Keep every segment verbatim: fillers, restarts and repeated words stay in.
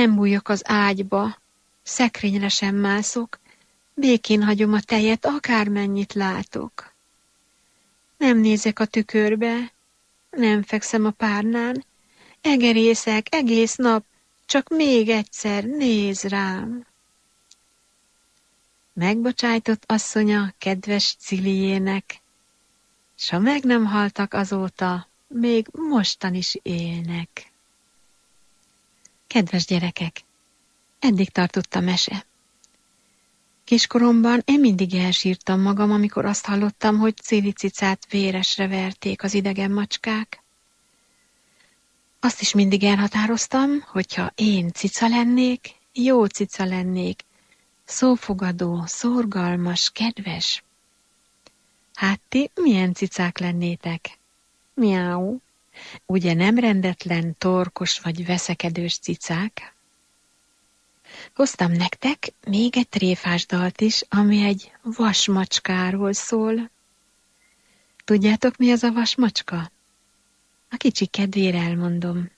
Nem bújok az ágyba, szekrényre sem mászok, békén hagyom a tejet, akármennyit látok. Nem nézek a tükörbe, nem fekszem a párnán, egerészek egész nap, csak még egyszer néz rám. Megbocsájtott asszonya kedves Ciliének, s ha meg nem haltak azóta, még mostan is élnek. Kedves gyerekek, eddig tartott a mese. Kiskoromban én mindig elsírtam magam, amikor azt hallottam, hogy Cili cicát véresre verték az idegen macskák. Azt is mindig elhatároztam, hogyha én cica lennék, jó cica lennék, szófogadó, szorgalmas, kedves. Hát ti milyen cicák lennétek? Miau. Ugye nem rendetlen, torkos vagy veszekedős cicák? Hoztam nektek még egy tréfás dalt is, ami egy vasmacskáról szól. Tudjátok, mi az a vasmacska? A kicsi kedvére elmondom.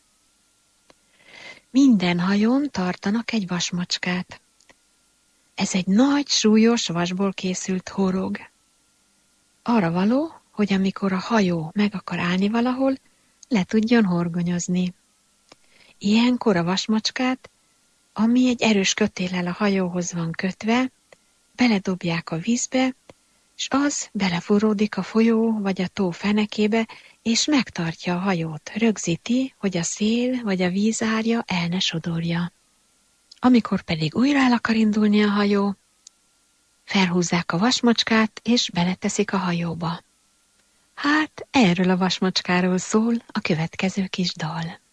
Minden hajón tartanak egy vasmacskát. Ez egy nagy, súlyos vasból készült horog. Arra való, hogy amikor a hajó meg akar állni valahol, le tudjon horgonyozni. Ilyenkor a vasmacskát, ami egy erős kötéllel a hajóhoz van kötve, beledobják a vízbe, és az belefúródik a folyó vagy a tó fenekébe, és megtartja a hajót, rögzíti, hogy a szél vagy a vízárja el ne sodorja. Amikor pedig újra el akar indulni a hajó, felhúzzák a vasmacskát, és beleteszik a hajóba. Hát erről a vasmacskáról szól a következő kis dal.